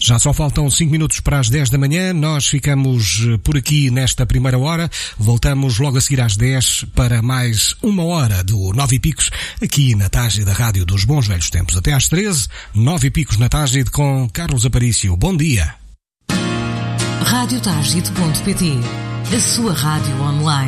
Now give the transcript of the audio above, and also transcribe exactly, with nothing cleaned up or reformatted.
Já só faltam cinco minutos para as dez da manhã. Nós ficamos por aqui nesta primeira hora. Voltamos logo a seguir às dez para mais uma hora do Nove e Picos aqui na Tágide da Rádio dos Bons Velhos Tempos. Até às treze, Nove e Picos na Tágide com Carlos Aparício. Bom dia. rádio tágide ponto pt, a sua rádio online.